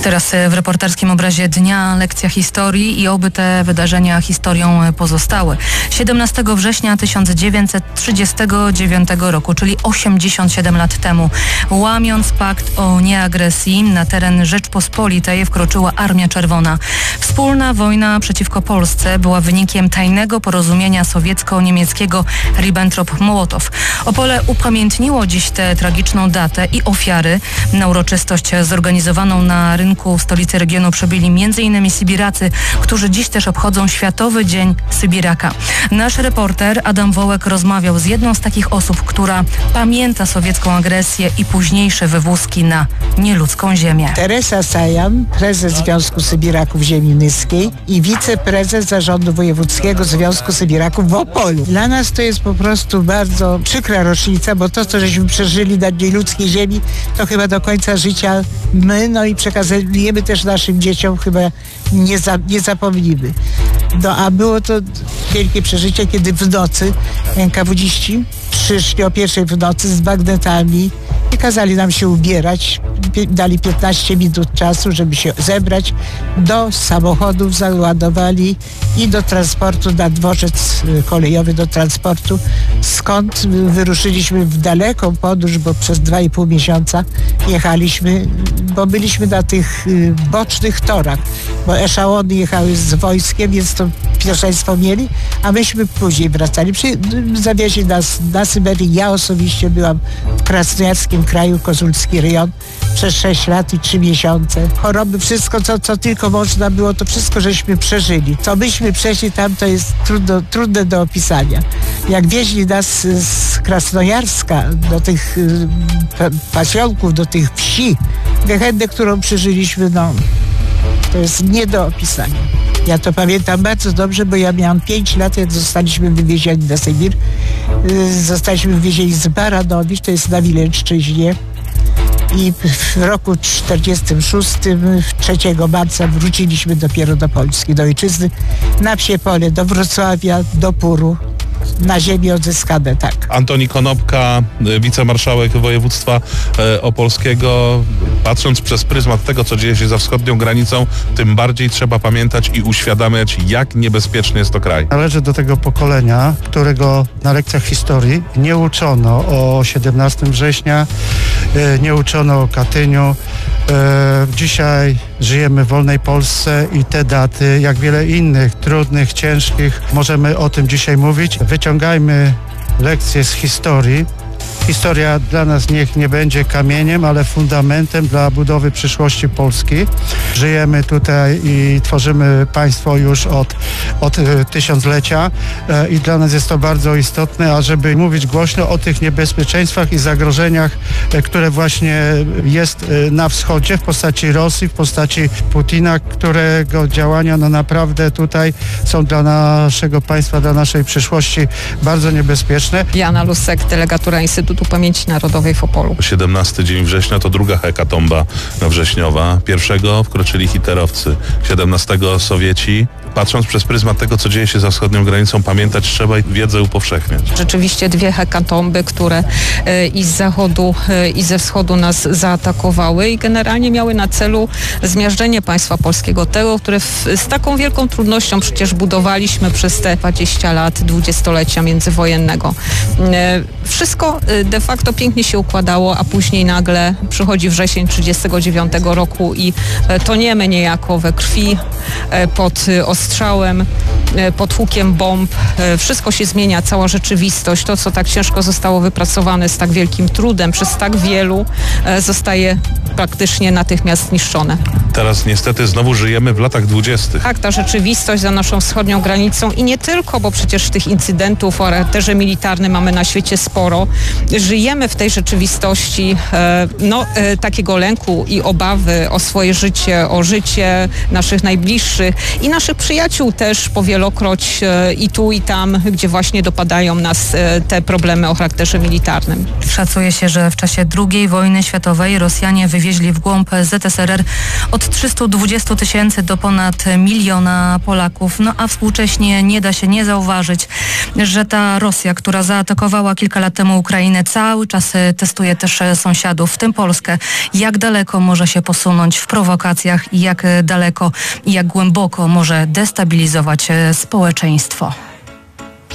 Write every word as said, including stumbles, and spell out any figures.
Teraz w reporterskim obrazie dnia lekcja historii i oby te wydarzenia historią pozostały. siedemnastego września tysiąc dziewięćset trzydziestego dziewiątego roku, czyli osiemdziesiąt siedem lat temu, łamiąc pakt o nieagresji, na teren Rzeczpospolitej wkroczyła Armia Czerwona. Wspólna wojna przeciwko Polsce była wynikiem tajnego porozumienia sowiecko-niemieckiego Ribbentrop-Mołotow. Opole upamiętniło dziś tę tragiczną datę i ofiary. Na uroczystość zorganizowaną na rynku w stolicy regionu przybyli między innymi Sybiracy, którzy dziś też obchodzą Światowy Dzień Sybiraka. Nasz reporter Adam Wołek rozmawiał z jedną z takich osób, która pamięta sowiecką agresję i późniejsze wywózki na nieludzką ziemię. Teresa Sajan, prezes Związku Sybiraków Ziemi Nyskiej i wiceprezes Zarządu Wojewódzkiego Związku Sybiraków w Opolu. Dla nas to jest po prostu bardzo przykra rocznica, bo to, co żeśmy przeżyli na nieludzkiej ziemi, to chyba do końca życia my, no i przekazujemy też naszym dzieciom, chyba nie, za, nie zapomnimy. No a było to wielkie przeżycie, kiedy w nocy enkawudziści przyszli o pierwszej w nocy z bagnetami i kazali nam się ubierać. Dali piętnaście minut czasu, żeby się zebrać. Do samochodów załadowali i do transportu na dworzec kolejowy, do transportu, skąd wyruszyliśmy w daleką podróż, bo przez dwa i pół miesiąca jechaliśmy, bo byliśmy na tych bocznych torach, bo eszalony jechały z wojskiem, więc to pierwszeństwo mieli, a myśmy później wracali. Przy, zawieźli nas na Syberię. Ja osobiście byłam w krasnojarskim kraju, Kozulski rejon, przez sześć lat i trzy miesiące. Choroby, wszystko, co, co tylko można było, to wszystko żeśmy przeżyli. Co myśmy przeszli tam, to jest trudno, trudne do opisania. Jak wieźli nas z Krasnojarska do tych y, pasionków, do tych wsi, gehendę, którą przeżyliśmy, no, to jest nie do opisania. Ja to pamiętam bardzo dobrze, bo ja miałam pięć lat, jak zostaliśmy wywiezieni na Sybir. Zostaliśmy wywiezieni z Baranowicz, to jest na Wileńszczyźnie. I w roku czterdziestym szóstym, trzeciego marca wróciliśmy dopiero do Polski, do ojczyzny, na Psie Pole, do Wrocławia, do Puru. Na ziemi odzyskane, tak. Antoni Konopka, wicemarszałek województwa e, opolskiego. Patrząc przez pryzmat tego, co dzieje się za wschodnią granicą, tym bardziej trzeba pamiętać i uświadamiać, jak niebezpieczny jest to kraj. Należę do tego pokolenia, którego na lekcjach historii nie uczono o siedemnastego września, e, nie uczono o Katyniu. E, dzisiaj żyjemy w wolnej Polsce i te daty, jak wiele innych, trudnych, ciężkich, możemy o tym dzisiaj mówić. Wyciągajmy lekcje z historii. Historia dla nas niech nie będzie kamieniem, ale fundamentem dla budowy przyszłości Polski. Żyjemy tutaj i tworzymy państwo już od, od tysiąclecia e, i dla nas jest to bardzo istotne, ażeby mówić głośno o tych niebezpieczeństwach i zagrożeniach, e, które właśnie jest e, na wschodzie w postaci Rosji, w postaci Putina, którego działania no naprawdę tutaj są dla naszego państwa, dla naszej przyszłości bardzo niebezpieczne. Jana Lusek, delegatura Instytutu Pamięci Narodowej w Opolu. siedemnasty dzień września to druga hekatomba wrześniowa. Pierwszego wkroczyli hitlerowcy, siedemnastego Sowieci. Patrząc przez pryzmat tego, co dzieje się za wschodnią granicą, pamiętać trzeba i wiedzę upowszechniać. Rzeczywiście dwie hekatomby, które e, i z zachodu, e, i ze wschodu nas zaatakowały i generalnie miały na celu zmiażdżenie państwa polskiego, tego, które w, z taką wielką trudnością przecież budowaliśmy przez te dwadzieścia lat, dwudziestolecia międzywojennego. E, wszystko e, de facto pięknie się układało, a później nagle przychodzi wrzesień trzydziestego dziewiątego roku i e, toniemy niejako we krwi, e, pod e, ostrzałem, pod hukiem bomb. Wszystko się zmienia, cała rzeczywistość. To, co tak ciężko zostało wypracowane z tak wielkim trudem przez tak wielu, zostaje praktycznie natychmiast zniszczone. Teraz niestety znowu żyjemy w latach dwudziestych. Tak, ta rzeczywistość za naszą wschodnią granicą i nie tylko, bo przecież tych incydentów o charakterze militarnym mamy na świecie sporo. Żyjemy w tej rzeczywistości no, takiego lęku i obawy o swoje życie, o życie naszych najbliższych i naszych przyjaciół. przyjaciół też powielokroć e, i tu i tam, gdzie właśnie dopadają nas e, te problemy o charakterze militarnym. Szacuje się, że w czasie drugiej wojny światowej Rosjanie wywieźli w głąb Z S R R od trzystu dwudziestu tysięcy do ponad miliona Polaków. No a współcześnie nie da się nie zauważyć, że ta Rosja, która zaatakowała kilka lat temu Ukrainę, cały czas testuje też sąsiadów, w tym Polskę. Jak daleko może się posunąć w prowokacjach i jak daleko i jak głęboko może destabilizować społeczeństwo.